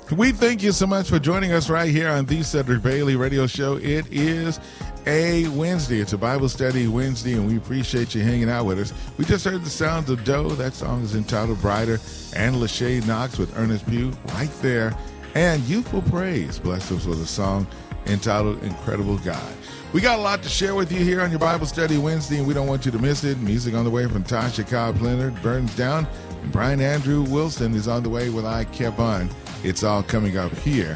We thank you so much for joining us right here on the Cedric Bailey Radio Show. It is a Wednesday. It's a Bible study Wednesday, and we appreciate you hanging out with us. We just heard the sounds of Doe. That song is entitled Brighter, and Lachey Knox with Ernest Pugh right there. And Youthful Praise blessed us with a song entitled Incredible God. We got a lot to share with you here on your Bible Study Wednesday, and we don't want you to miss it. Music on the way from Tasha Cobb Leonard, Burns Down, and Brian Andrew Wilson is on the way with I Kept On. It's all coming up here